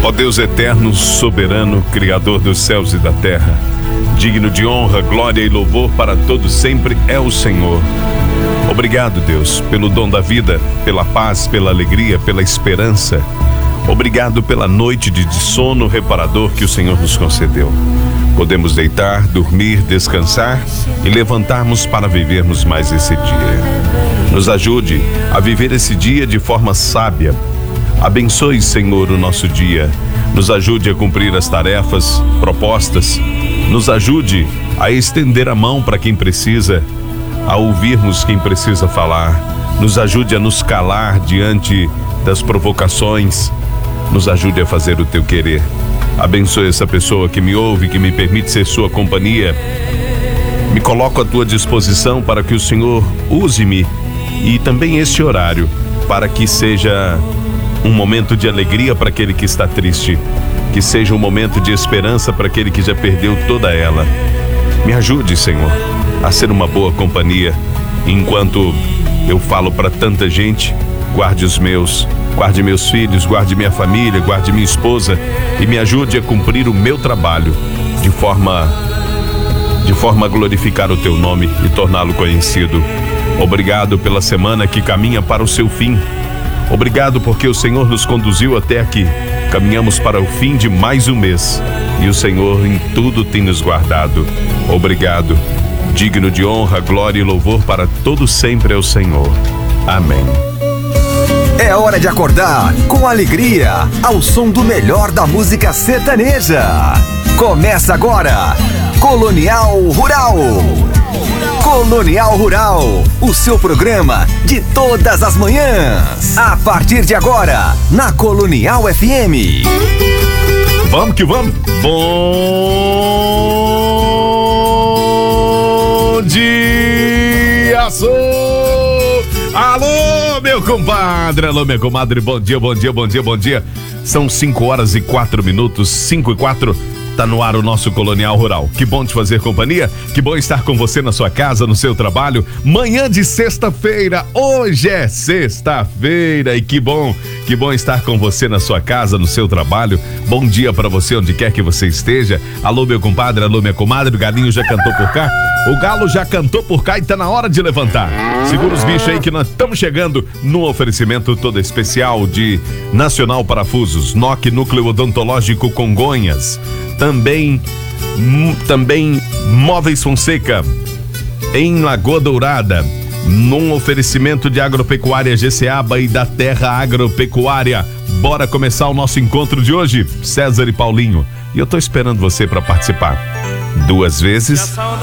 Ó Deus eterno, soberano, Criador dos céus e da terra, digno de honra, glória e louvor para todos sempre é o Senhor. Obrigado, Deus, pelo dom da vida, pela paz, pela alegria, pela esperança. Obrigado pela noite de sono reparador que o Senhor nos concedeu. Podemos deitar, dormir, descansar e levantarmos para vivermos mais esse dia. Nos ajude a viver esse dia de forma sábia. Abençoe, Senhor, o nosso dia. Nos ajude a cumprir as tarefas propostas. Nos ajude a estender a mão para quem precisa, a ouvirmos quem precisa falar. Nos ajude a nos calar diante das provocações. Nos ajude a fazer o teu querer. Abençoe essa pessoa que me ouve, que me permite ser sua companhia. Me coloco à tua disposição para que o Senhor use-me e também este horário para que seja um momento de alegria para aquele que está triste, que seja um momento de esperança para aquele que já perdeu toda ela. Me ajude, Senhor, a ser uma boa companhia. Enquanto eu falo para tanta gente, guarde meus filhos, guarde minha família, guarde minha esposa e me ajude a cumprir o meu trabalho de forma a glorificar o teu nome e torná-lo conhecido. Obrigado pela semana que caminha para o seu fim. Obrigado porque o Senhor nos conduziu até aqui. Caminhamos para o fim de mais um mês e o Senhor em tudo tem nos guardado. Obrigado. Digno de honra, glória e louvor para todo sempre é o Senhor. Amém. É hora de acordar com alegria ao som do melhor da música sertaneja. Começa agora, Colonial Rural. Colonial Rural, o seu programa de todas as manhãs. A partir de agora, na Colonial FM. Vamos que vamos. Bom dia, alô, meu compadre, alô, minha comadre, bom dia, bom dia, bom dia, bom dia. São 5h04, 5h04. Tá no ar o nosso Colonial Rural. Que bom te fazer companhia, que bom estar com você na sua casa, no seu trabalho. Manhã de sexta-feira, hoje é sexta-feira e que bom estar com você na sua casa, no seu trabalho. Bom dia pra você onde quer que você esteja. Alô, meu compadre, alô, minha comadre, o galinho já cantou por cá? O galo já cantou por cá e tá na hora de levantar. Segura os bichos aí que nós estamos chegando no oferecimento todo especial de Nacional Parafusos, NOC Núcleo Odontológico Congonhas. Também Móveis Fonseca, em Lagoa Dourada, num oferecimento de Agropecuária GCABA e da Terra Agropecuária. Bora começar o nosso encontro de hoje, César e Paulinho. E eu tô esperando você para participar. 2 vezes